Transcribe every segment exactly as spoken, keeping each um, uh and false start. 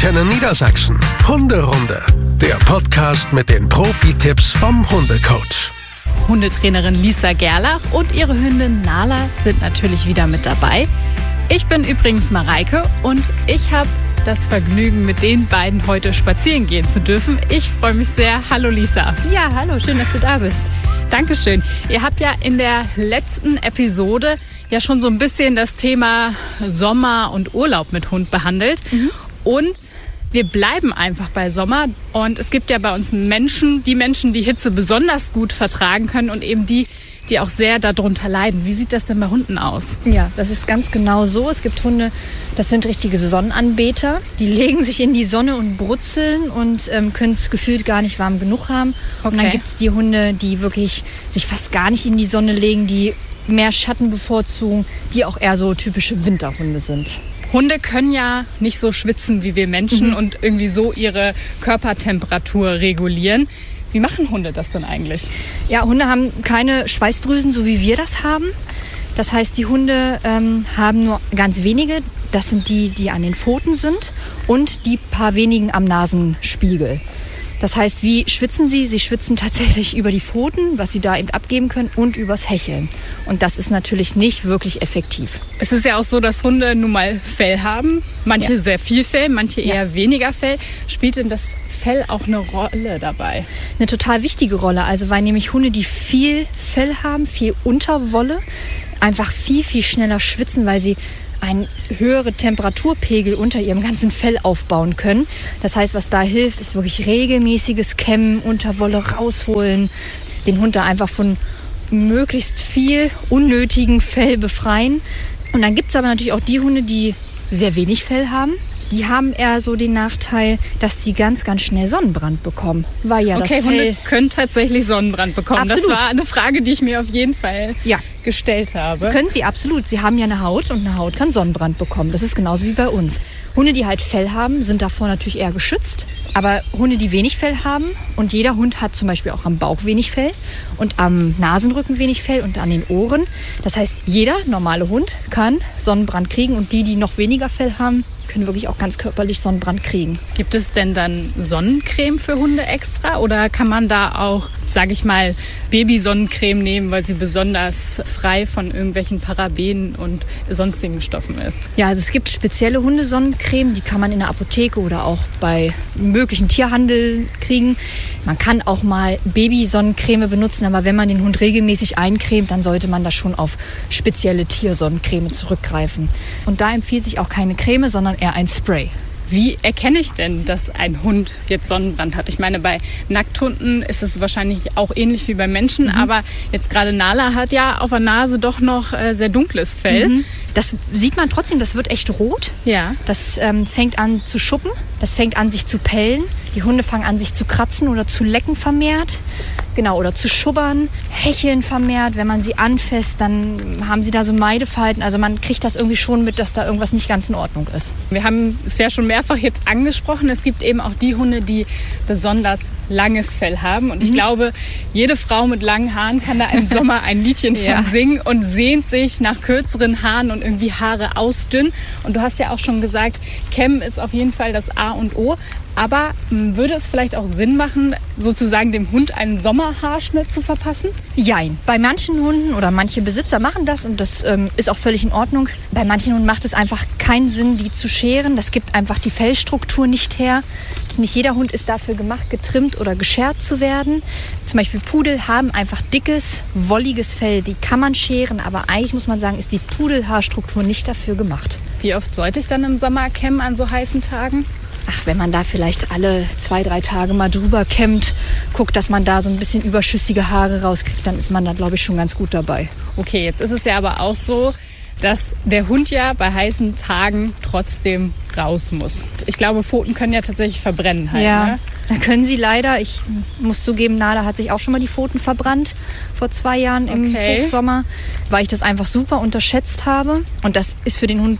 Antenne Niedersachsen. Hunderunde. Der Podcast mit den Profi-Tipps vom Hundecoach. Hundetrainerin Lisa Gerlach und ihre Hündin Nala sind natürlich wieder mit dabei. Ich bin übrigens Mareike und ich habe das Vergnügen, mit den beiden heute spazieren gehen zu dürfen. Ich freue mich sehr. Hallo Lisa. Ja, hallo, schön, dass du da bist. Dankeschön. Ihr habt ja in der letzten Episode ja schon so ein bisschen das Thema Sommer und Urlaub mit Hund behandelt. Mhm. Und wir bleiben einfach bei Sommer. Und es gibt ja bei uns Menschen, die Menschen, die Hitze besonders gut vertragen können und eben die, die auch sehr darunter leiden. Wie sieht das denn bei Hunden aus? Ja, das ist ganz genau so. Es gibt Hunde, das sind richtige Sonnenanbeter. Die legen sich in die Sonne und brutzeln und ähm, können es gefühlt gar nicht warm genug haben. Okay. Und dann gibt es die Hunde, die wirklich sich fast gar nicht in die Sonne legen, die mehr Schatten bevorzugen, die auch eher so typische Winterhunde sind. Hunde können ja nicht so schwitzen wie wir Menschen mhm. und irgendwie so ihre Körpertemperatur regulieren. Wie machen Hunde das denn eigentlich? Ja, Hunde haben keine Schweißdrüsen, so wie wir das haben. Das heißt, die Hunde ähm, haben nur ganz wenige. Das sind die, die an den Pfoten sind und die paar wenigen am Nasenspiegel. Das heißt, wie schwitzen sie? Sie schwitzen tatsächlich über die Pfoten, was sie da eben abgeben können, und übers Hecheln. Und das ist natürlich nicht wirklich effektiv. Es ist ja auch so, dass Hunde nun mal Fell haben. Manche ja. sehr viel Fell, manche eher ja. weniger Fell. Spielt denn das Fell auch eine Rolle dabei? Eine total wichtige Rolle. Also weil nämlich Hunde, die viel Fell haben, viel Unterwolle, einfach viel, viel schneller schwitzen, weil sie einen höheren Temperaturpegel unter ihrem ganzen Fell aufbauen können. Das heißt, was da hilft, ist wirklich regelmäßiges Kämmen, Unterwolle rausholen, den Hund da einfach von möglichst viel unnötigen Fell befreien. Und dann gibt es aber natürlich auch die Hunde, die sehr wenig Fell haben. Die haben eher so den Nachteil, dass die ganz, ganz schnell Sonnenbrand bekommen. Weil ja okay, das Fell Hunde können tatsächlich Sonnenbrand bekommen. Absolut. Das war eine Frage, die ich mir auf jeden Fall ja. gestellt habe. Können sie absolut. Sie haben ja eine Haut und eine Haut kann Sonnenbrand bekommen. Das ist genauso wie bei uns. Hunde, die halt Fell haben, sind davor natürlich eher geschützt. Aber Hunde, die wenig Fell haben, und jeder Hund hat zum Beispiel auch am Bauch wenig Fell und am Nasenrücken wenig Fell und an den Ohren. Das heißt, jeder normale Hund kann Sonnenbrand kriegen, und die, die noch weniger Fell haben, können wirklich auch ganz körperlich Sonnenbrand kriegen. Gibt es denn dann Sonnencreme für Hunde extra, oder kann man da auch, sage ich mal, Babysonnencreme nehmen, weil sie besonders frei von irgendwelchen Parabenen und sonstigen Stoffen ist? Ja, also es gibt spezielle Hundesonnencreme, die kann man in der Apotheke oder auch bei möglichen Tierhandel kriegen. Man kann auch mal Babysonnencreme benutzen, aber wenn man den Hund regelmäßig eincremt, dann sollte man da schon auf spezielle Tiersonnencreme zurückgreifen. Und da empfiehlt sich auch keine Creme, sondern eher ein Spray. Wie erkenne ich denn, dass ein Hund jetzt Sonnenbrand hat? Ich meine, bei Nackthunden ist es wahrscheinlich auch ähnlich wie bei Menschen, mhm. aber jetzt gerade Nala hat ja auf der Nase doch noch äh, sehr dunkles Fell. Mhm. Das sieht man trotzdem, das wird echt rot. Ja. Das ähm, fängt an zu schuppen, das fängt an sich zu pellen. Die Hunde fangen an sich zu kratzen oder zu lecken vermehrt. Genau, oder zu schubbern, hecheln vermehrt. Wenn man sie anfasst, dann haben sie da so Meideverhalten. Also man kriegt das irgendwie schon mit, dass da irgendwas nicht ganz in Ordnung ist. Wir haben es ja schon mehrfach jetzt angesprochen. Es gibt eben auch die Hunde, die besonders langes Fell haben. Und ich mhm. glaube, jede Frau mit langen Haaren kann da im Sommer ein Liedchen von ja. singen und sehnt sich nach kürzeren Haaren und irgendwie Haare ausdünnen. Und du hast ja auch schon gesagt, Kämmen ist auf jeden Fall das A und O. Aber mh, würde es vielleicht auch Sinn machen, sozusagen dem Hund einen Sommerhaarschnitt zu verpassen? Jein. Bei manchen Hunden oder manche Besitzer machen das, und das ähm, ist auch völlig in Ordnung. Bei manchen Hunden macht es einfach keinen Sinn, die zu scheren. Das gibt einfach die Fellstruktur nicht her. Nicht jeder Hund ist dafür gemacht, getrimmt oder geschert zu werden. Zum Beispiel Pudel haben einfach dickes, wolliges Fell. Die kann man scheren, aber eigentlich muss man sagen, ist die Pudelhaarstruktur nicht dafür gemacht. Wie oft sollte ich dann im Sommer kämmen an so heißen Tagen? Ach, wenn man da vielleicht alle zwei, drei Tage mal drüber kämmt, guckt, dass man da so ein bisschen überschüssige Haare rauskriegt, dann ist man da, glaube ich, schon ganz gut dabei. Okay, jetzt ist es ja aber auch so, dass der Hund ja bei heißen Tagen trotzdem raus muss. Ich glaube, Pfoten können ja tatsächlich verbrennen halt. Ja, ne? Da können sie leider. Ich muss zugeben, Nala hat sich auch schon mal die Pfoten verbrannt vor zwei Jahren im okay. Hochsommer, weil ich das einfach super unterschätzt habe. Und das ist für den Hund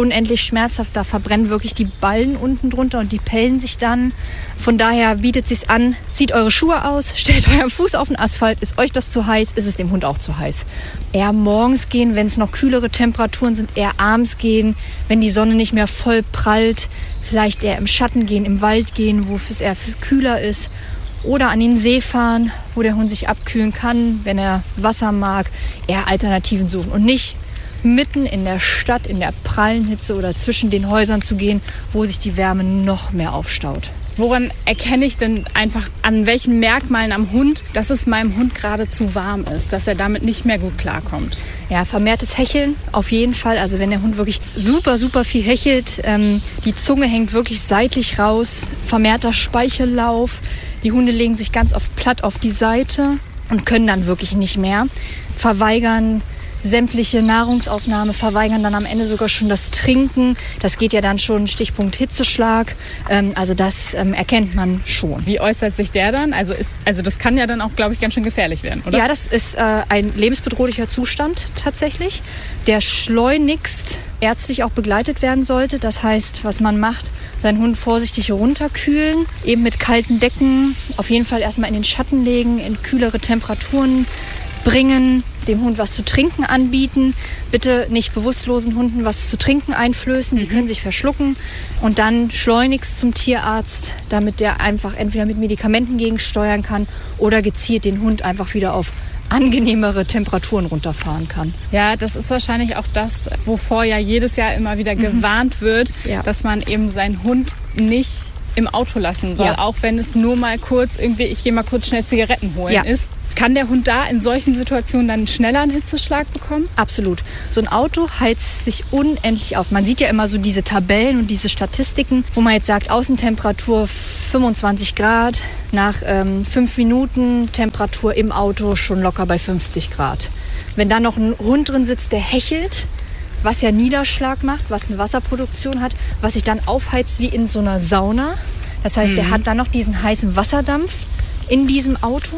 unendlich schmerzhaft. Da verbrennen wirklich die Ballen unten drunter und die pellen sich dann. Von daher bietet es sich an, zieht eure Schuhe aus, stellt euren Fuß auf den Asphalt. Ist euch das zu heiß, ist es dem Hund auch zu heiß. Eher morgens gehen, wenn es noch kühlere Temperaturen sind, eher abends gehen, wenn die Sonne nicht mehr voll prallt. Vielleicht eher im Schatten gehen, im Wald gehen, wo es eher viel kühler ist. Oder an den See fahren, wo der Hund sich abkühlen kann, wenn er Wasser mag. Eher Alternativen suchen und nicht mitten in der Stadt, in der prallen Hitze oder zwischen den Häusern zu gehen, wo sich die Wärme noch mehr aufstaut. Woran erkenne ich denn einfach, an welchen Merkmalen am Hund, dass es meinem Hund gerade zu warm ist, dass er damit nicht mehr gut klarkommt? Ja, vermehrtes Hecheln auf jeden Fall. Also wenn der Hund wirklich super, super viel hechelt, ähm, die Zunge hängt wirklich seitlich raus, vermehrter Speichellauf. Die Hunde legen sich ganz oft platt auf die Seite und können dann wirklich nicht mehr. Verweigern sämtliche Nahrungsaufnahme, verweigern dann am Ende sogar schon das Trinken. Das geht ja dann schon Stichpunkt Hitzeschlag. Ähm, also das ähm, erkennt man schon. Wie äußert sich der dann? Also, ist, also das kann ja dann auch, glaube ich, ganz schön gefährlich werden, oder? Ja, das ist äh, ein lebensbedrohlicher Zustand tatsächlich, der schleunigst ärztlich auch begleitet werden sollte. Das heißt, was man macht, seinen Hund vorsichtig runterkühlen, eben mit kalten Decken, auf jeden Fall erstmal in den Schatten legen, in kühlere Temperaturen bringen, dem Hund was zu trinken anbieten. Bitte nicht bewusstlosen Hunden was zu trinken einflößen, die können sich verschlucken. Und dann schleunigst zum Tierarzt, damit der einfach entweder mit Medikamenten gegensteuern kann oder gezielt den Hund einfach wieder auf angenehmere Temperaturen runterfahren kann. Ja, das ist wahrscheinlich auch das, wovor ja jedes Jahr immer wieder gewarnt mhm. wird, ja. dass man eben seinen Hund nicht im Auto lassen soll, ja. auch wenn es nur mal kurz irgendwie, ich gehe mal kurz schnell Zigaretten holen ja. ist. Kann der Hund da in solchen Situationen dann schneller einen Hitzeschlag bekommen? Absolut. So ein Auto heizt sich unendlich auf. Man sieht ja immer so diese Tabellen und diese Statistiken, wo man jetzt sagt, Außentemperatur fünfundzwanzig Grad, nach ähm, fünf Minuten Temperatur im Auto schon locker bei fünfzig Grad. Wenn da noch ein Hund drin sitzt, der hechelt, was ja Niederschlag macht, was eine Wasserproduktion hat, was sich dann aufheizt wie in so einer Sauna. Das heißt, mhm. der hat dann noch diesen heißen Wasserdampf in diesem Auto.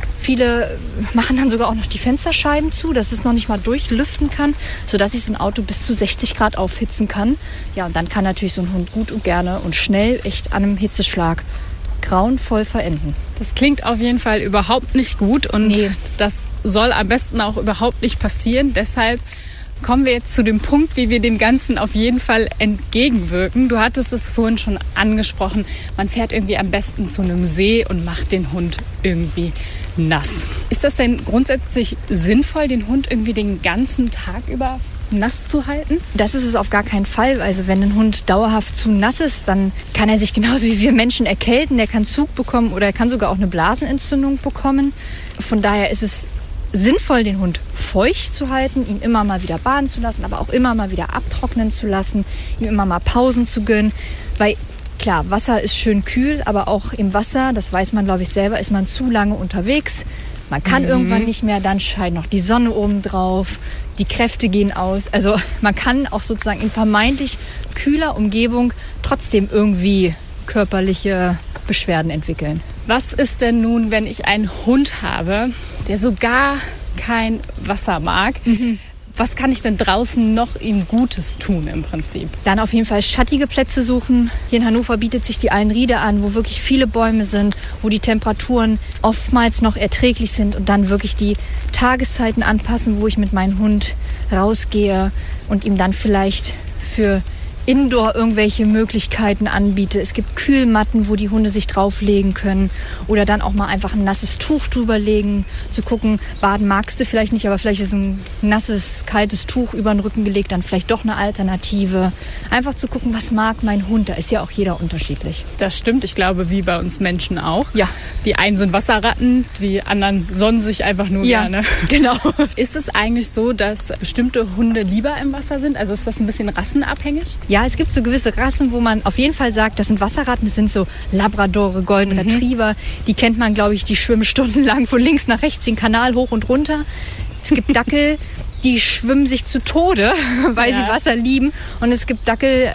Viele machen dann sogar auch noch die Fensterscheiben zu, dass es noch nicht mal durchlüften kann, sodass sich so ein Auto bis zu sechzig Grad aufhitzen kann. Ja, und dann kann natürlich so ein Hund gut und gerne und schnell echt an einem Hitzeschlag grauenvoll verenden. Das klingt auf jeden Fall überhaupt nicht gut und nee. das soll am besten auch überhaupt nicht passieren. Deshalb kommen wir jetzt zu dem Punkt, wie wir dem Ganzen auf jeden Fall entgegenwirken. Du hattest es vorhin schon angesprochen, man fährt irgendwie am besten zu einem See und macht den Hund irgendwie nass. Ist das denn grundsätzlich sinnvoll, den Hund irgendwie den ganzen Tag über nass zu halten? Das ist es auf gar keinen Fall. Also wenn ein Hund dauerhaft zu nass ist, dann kann er sich genauso wie wir Menschen erkälten. Der kann Zug bekommen oder er kann sogar auch eine Blasenentzündung bekommen. Von daher ist es sinnvoll, den Hund feucht zu halten, ihn immer mal wieder baden zu lassen, aber auch immer mal wieder abtrocknen zu lassen, ihm immer mal Pausen zu gönnen. Weil klar, Wasser ist schön kühl, aber auch im Wasser, das weiß man, glaube ich, selber, ist man zu lange unterwegs. Man kann mhm. irgendwann nicht mehr, dann scheint noch die Sonne oben drauf, die Kräfte gehen aus. Also man kann auch sozusagen in vermeintlich kühler Umgebung trotzdem irgendwie körperliche Beschwerden entwickeln. Was ist denn nun, wenn ich einen Hund habe, der so gar kein Wasser mag? Mhm. Was kann ich denn draußen noch ihm Gutes tun im Prinzip? Dann auf jeden Fall schattige Plätze suchen. Hier in Hannover bietet sich die Allenriede an, wo wirklich viele Bäume sind, wo die Temperaturen oftmals noch erträglich sind und dann wirklich die Tageszeiten anpassen, wo ich mit meinem Hund rausgehe und ihm dann vielleicht für Indoor irgendwelche Möglichkeiten anbiete. Es gibt Kühlmatten, wo die Hunde sich drauflegen können oder dann auch mal einfach ein nasses Tuch drüber legen, zu gucken, baden magst du vielleicht nicht, aber vielleicht ist ein nasses, kaltes Tuch über den Rücken gelegt, dann vielleicht doch eine Alternative. Einfach zu gucken, was mag mein Hund, da ist ja auch jeder unterschiedlich. Das stimmt, ich glaube, wie bei uns Menschen auch. Ja. Die einen sind Wasserratten, die anderen sonnen sich einfach nur ja, gerne. Genau. Ist es eigentlich so, dass bestimmte Hunde lieber im Wasser sind? Also ist das ein bisschen rassenabhängig? Ja, es gibt so gewisse Rassen, wo man auf jeden Fall sagt, das sind Wasserratten, das sind so Labradore, Golden mhm. Retriever. Die kennt man, glaube ich, die schwimmen stundenlang von links nach rechts den Kanal hoch und runter. Es gibt Dackel, die schwimmen sich zu Tode, weil ja. sie Wasser lieben. Und es gibt Dackel,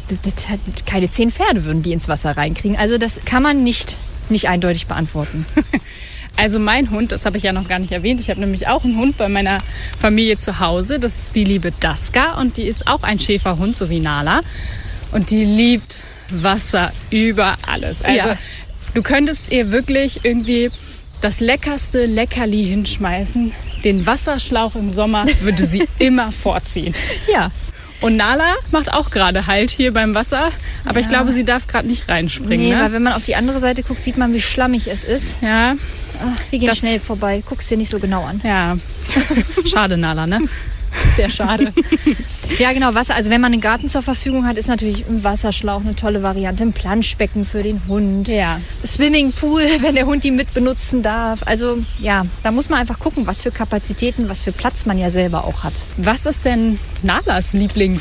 keine zehn Pferde würden die ins Wasser reinkriegen. Also das kann man nicht, nicht eindeutig beantworten. Also mein Hund, das habe ich ja noch gar nicht erwähnt. Ich habe nämlich auch einen Hund bei meiner Familie zu Hause. Das ist die liebe Daska und die ist auch ein Schäferhund, so wie Nala. Und die liebt Wasser über alles. Also ja. Du könntest ihr wirklich irgendwie das leckerste Leckerli hinschmeißen. Den Wasserschlauch im Sommer würde sie immer vorziehen. Ja. Und Nala macht auch gerade Halt hier beim Wasser, aber ja. ich glaube, sie darf gerade nicht reinspringen. Nee, ne? weil wenn man auf die andere Seite guckt, sieht man, wie schlammig es ist. Ja. Ach, wir gehen das schnell vorbei. Guck's dir nicht so genau an. Ja. Schade, Nala, ne? Sehr schade. Ja, genau, Wasser. Also wenn man einen Garten zur Verfügung hat, ist natürlich ein Wasserschlauch eine tolle Variante. Ein Planschbecken für den Hund. Ja. Swimmingpool, wenn der Hund die mit benutzen darf. Also ja, da muss man einfach gucken, was für Kapazitäten, was für Platz man ja selber auch hat. Was ist denn Nalas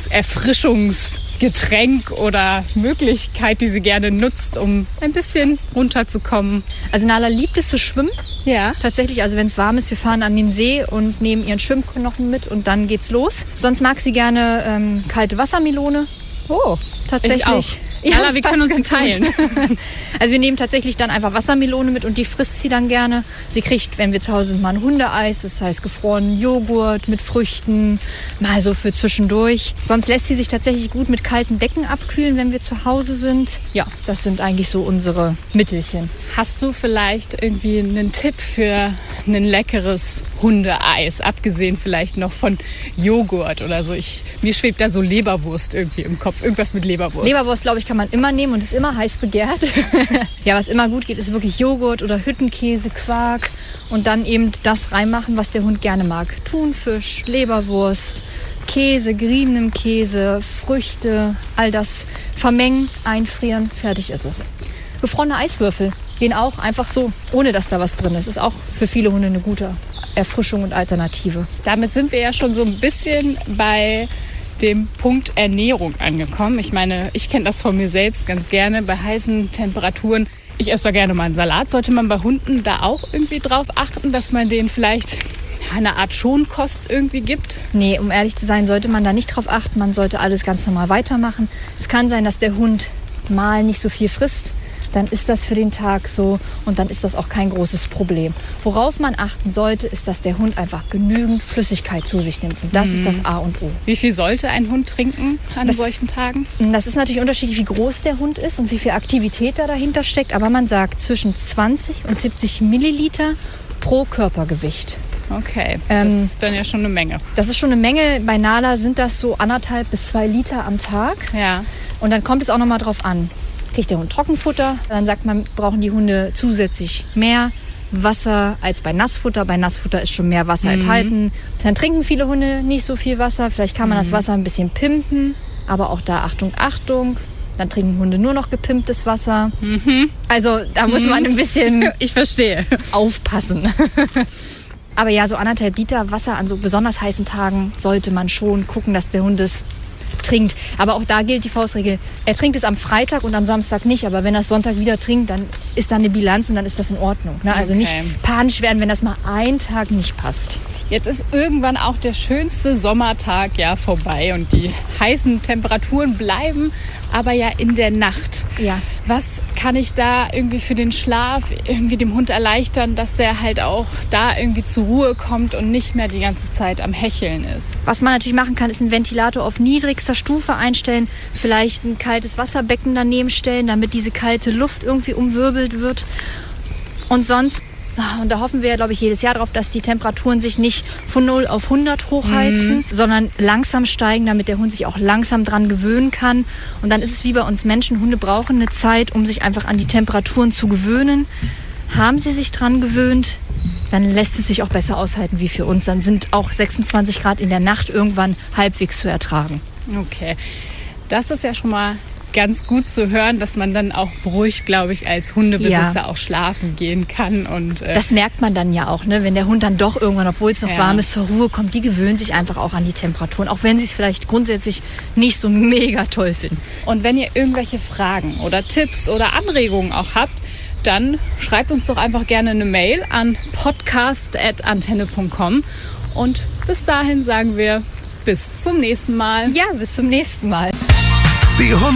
Lieblingserfrischungsgetränk oder Möglichkeit, die sie gerne nutzt, um ein bisschen runterzukommen? Also Nala liebt es zu schwimmen. Ja. Tatsächlich, also wenn es warm ist, wir fahren an den See und nehmen ihren Schwimmknochen mit und dann geht's los. Sonst mag sie gerne ähm, kalte Wassermelone. Oh, tatsächlich. Ich auch. Ja, Nala, wir können uns die teilen. Also wir nehmen tatsächlich dann einfach Wassermelone mit und die frisst sie dann gerne. Sie kriegt, wenn wir zu Hause sind, mal ein Hundeeis, das heißt gefrorenen Joghurt mit Früchten, mal so für zwischendurch. Sonst lässt sie sich tatsächlich gut mit kalten Decken abkühlen, wenn wir zu Hause sind. Ja, das sind eigentlich so unsere Mittelchen. Hast du vielleicht irgendwie einen Tipp für ein leckeres Hundeeis, abgesehen vielleicht noch von Joghurt oder so? Ich, mir schwebt da so Leberwurst irgendwie im Kopf, irgendwas mit Leberwurst. Leberwurst, glaube ich, kann man immer nehmen und ist immer heiß begehrt. Ja, was immer gut geht, ist wirklich Joghurt oder Hüttenkäse, Quark und dann eben das reinmachen, was der Hund gerne mag. Thunfisch, Leberwurst, Käse, geriebenem Käse, Früchte, all das vermengen, einfrieren, fertig ist es. Gefrorene Eiswürfel gehen auch einfach so, ohne dass da was drin ist. Ist auch für viele Hunde eine gute Erfrischung und Alternative. Damit sind wir ja schon so ein bisschen bei dem Punkt Ernährung angekommen. Ich meine, ich kenne das von mir selbst ganz gerne. Bei heißen Temperaturen, ich esse da gerne mal einen Salat. Sollte man bei Hunden da auch irgendwie drauf achten, dass man denen vielleicht eine Art Schonkost irgendwie gibt? Nee, um ehrlich zu sein, sollte man da nicht drauf achten. Man sollte alles ganz normal weitermachen. Es kann sein, dass der Hund mal nicht so viel frisst. Dann ist das für den Tag so und dann ist das auch kein großes Problem. Worauf man achten sollte, ist, dass der Hund einfach genügend Flüssigkeit zu sich nimmt. Und das mhm. ist das A und O. Wie viel sollte ein Hund trinken an das, solchen Tagen? Das ist natürlich unterschiedlich, wie groß der Hund ist und wie viel Aktivität da dahinter steckt. Aber man sagt zwischen zwanzig und siebzig Milliliter pro Körpergewicht. Okay, das ähm, ist dann ja schon eine Menge. Das ist schon eine Menge. Bei Nala sind das so anderthalb bis zwei Liter am Tag. Ja. Und dann kommt es auch noch mal drauf an. Kriegt der Hund Trockenfutter, dann sagt man, brauchen die Hunde zusätzlich mehr Wasser als bei Nassfutter. Bei Nassfutter ist schon mehr Wasser mhm. enthalten. Dann trinken viele Hunde nicht so viel Wasser. Vielleicht kann man mhm. das Wasser ein bisschen pimpen, aber auch da Achtung, Achtung. Dann trinken Hunde nur noch gepimptes Wasser. Mhm. Also da muss man ein bisschen ich verstehe. aufpassen. Aber ja, so anderthalb Liter Wasser an so besonders heißen Tagen sollte man schon gucken, dass der Hund es trinkt. Aber auch da gilt die Faustregel. Er trinkt es am Freitag und am Samstag nicht. Aber wenn er es Sonntag wieder trinkt, dann ist da eine Bilanz und dann ist das in Ordnung. Ne? Also okay. nicht panisch werden, wenn das mal einen Tag nicht passt. Jetzt ist irgendwann auch der schönste Sommertag ja vorbei und die heißen Temperaturen bleiben aber ja in der Nacht. Ja. Was kann ich da irgendwie für den Schlaf irgendwie dem Hund erleichtern, dass der halt auch da irgendwie zur Ruhe kommt und nicht mehr die ganze Zeit am Hecheln ist? Was man natürlich machen kann, ist einen Ventilator auf niedrigster Stufe einstellen, vielleicht ein kaltes Wasserbecken daneben stellen, damit diese kalte Luft irgendwie umwirbelt wird. Und sonst, und da hoffen wir ja, glaube ich, jedes Jahr darauf, dass die Temperaturen sich nicht von null auf hundert hochheizen, mhm. sondern langsam steigen, damit der Hund sich auch langsam dran gewöhnen kann. Und dann ist es wie bei uns Menschen. Hunde brauchen eine Zeit, um sich einfach an die Temperaturen zu gewöhnen. Haben sie sich dran gewöhnt, dann lässt es sich auch besser aushalten wie für uns. Dann sind auch sechsundzwanzig Grad in der Nacht irgendwann halbwegs zu ertragen. Okay, das ist ja schon mal ganz gut zu hören, dass man dann auch beruhigt, glaube ich, als Hundebesitzer ja. auch schlafen gehen kann. Und, äh das merkt man dann ja auch, ne? Wenn der Hund dann doch irgendwann, obwohl es noch ja. warm ist, zur Ruhe kommt. Die gewöhnen sich einfach auch an die Temperaturen, auch wenn sie es vielleicht grundsätzlich nicht so mega toll finden. Und wenn ihr irgendwelche Fragen oder Tipps oder Anregungen auch habt, dann schreibt uns doch einfach gerne eine Mail an podcast at antenne punkt com. Und bis dahin sagen wir bis zum nächsten Mal. Ja, bis zum nächsten Mal. Die Hunde